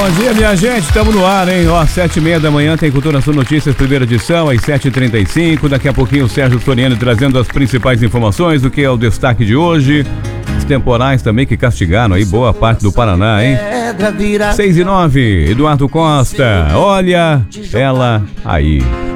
Bom dia, minha gente, estamos no ar, hein? Ó, 7h30 da manhã tem Cultura Sul Notícias, primeira edição, às 7h35. Daqui a pouquinho o Sérgio Soriano trazendo as principais informações do que é o destaque de hoje. Os temporais também que castigaram aí boa parte do Paraná, hein? 6h09, Eduardo Costa, olha ela aí.